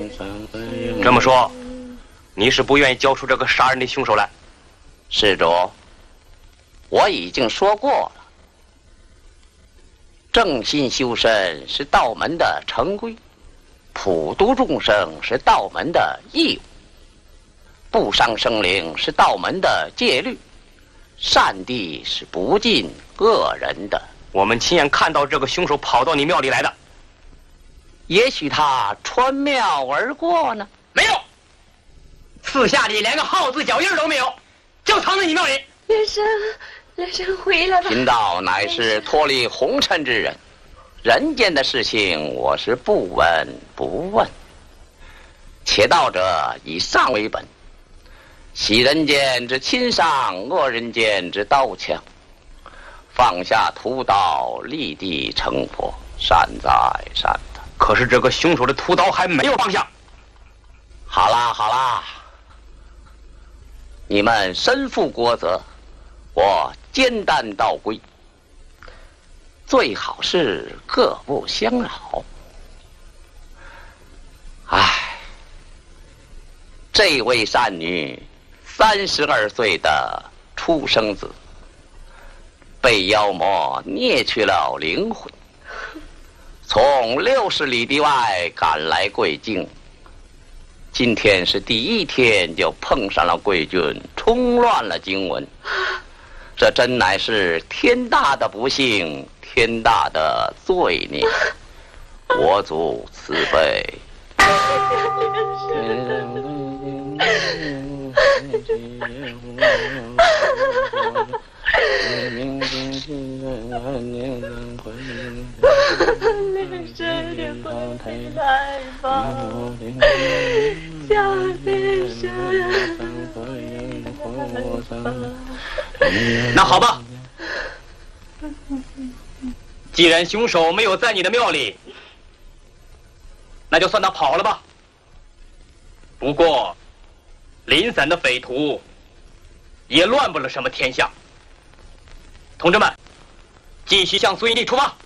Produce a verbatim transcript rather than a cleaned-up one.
这么说，你是不愿意交出这个杀人的凶手来？ 施主，我已经说过了，正心修身是道门的成规，普度众生是道门的义务，不伤生灵是道门的戒律，善地是不尽恶人的。 我们亲眼看到这个凶手跑到你庙里来的， 也许他穿庙而过呢？ 没有，四下里连个号字脚印都没有，就藏在你庙里。 连生，连生回来吧。 贫道乃是脱离红尘之人，人间的事情我是不闻不问。且道者以上为本，喜人间之亲伤，恶人间之刀枪。放下屠刀，立地成佛，善哉善哉。 可是这个凶手的屠刀还没有放下。 好啦好啦，你们身负国责，我肩担道规，最好是各不相扰。唉，这位善女三十二岁的出生子，被妖魔捏去了灵魂，从六十里地外赶来贵境。今天是第一天就碰上了贵军，冲乱了经文，这真乃是天大的不幸，天大的罪孽。我祖慈悲。 连生，你快回来吧，小连生。 那好吧，既然凶手没有在你的庙里，那就算他跑了吧。不过，零散的匪徒也乱不了什么天下。同志们，继续向遵义地出发。